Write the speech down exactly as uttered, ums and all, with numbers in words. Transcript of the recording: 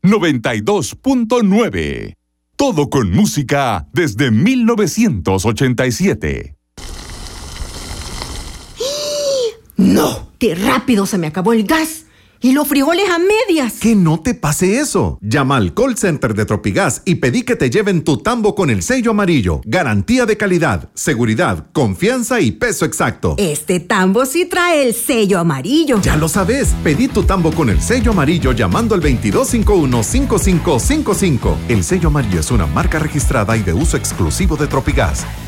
noventa y dos punto nueve. Todo con música desde mil novecientos ochenta y siete. ¡No! ¡Qué rápido se me acabó el gas! ¡Y los frijoles a medias! Que no te pase eso. Llama al call center de Tropigas y pedí que te lleven tu tambo con el sello amarillo. Garantía de calidad, seguridad, confianza y peso exacto. Este tambo sí trae el sello amarillo. Ya lo sabes. Pedí tu tambo con el sello amarillo llamando al veintidós cincuenta y uno, cincuenta y cinco cincuenta y cinco. El sello amarillo es una marca registrada y de uso exclusivo de Tropigas.